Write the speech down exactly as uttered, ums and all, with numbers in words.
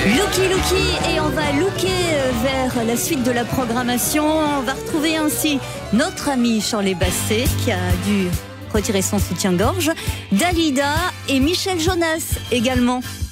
Looky Looky, et on va looker vers la suite de la programmation. On va retrouver ainsi notre ami Charles Basset qui a dû retirer son soutien-gorge, Dalida et Michel Jonas également.